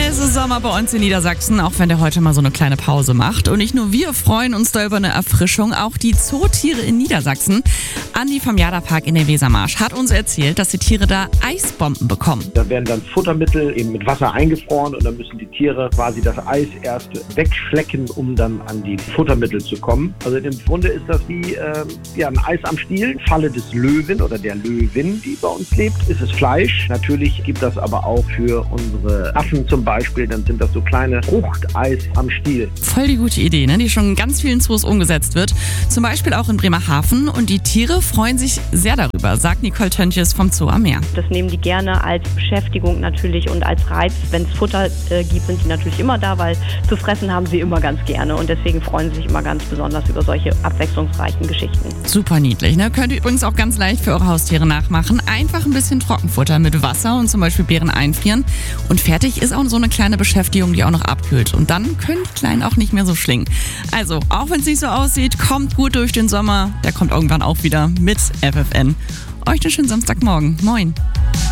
Es ist Sommer bei uns in Niedersachsen, auch wenn der heute mal so eine kleine Pause macht. Und nicht nur wir freuen uns da über eine Erfrischung, auch die Zootiere in Niedersachsen. Andi vom Jada-Park in der Wesermarsch hat uns erzählt, dass die Tiere da Eisbomben bekommen. Da werden dann Futtermittel eben mit Wasser eingefroren und dann müssen die Tiere quasi das Eis erst wegschlecken, um dann an die Futtermittel zu kommen. Also im Grunde ist das wie ein Eis am Stiel. Falle des Löwen oder der Löwin, die bei uns lebt, ist es Fleisch. Natürlich gibt das aber auch für unsere Affen zum Beispiel, dann sind das so kleine Fruchteis am Stiel. Voll die gute Idee, ne? Die schon in ganz vielen Zoos umgesetzt wird. Zum Beispiel auch in Bremerhaven. Und die Tiere freuen sich sehr darüber, sagt Nicole Töntjes vom Zoo am Meer. Das nehmen die gerne als Beschäftigung natürlich und als Reiz. Wenn es Futter gibt, sind sie natürlich immer da, weil zu fressen haben sie immer ganz gerne. Und deswegen freuen sie sich immer ganz besonders über solche abwechslungsreichen Geschichten. Super niedlich, ne? Könnt ihr übrigens auch ganz leicht für eure Haustiere nachmachen. Einfach ein bisschen Trockenfutter mit Wasser und zum Beispiel Beeren einfrieren. Und fertig ist auch so eine kleine Beschäftigung, die auch noch abkühlt. Und dann können die Kleinen auch nicht mehr so schlingen. Also, auch wenn es nicht so aussieht, kommt gut durch den Sommer. Der kommt irgendwann auch wieder mit FFN. Euch einen schönen Samstagmorgen. Moin.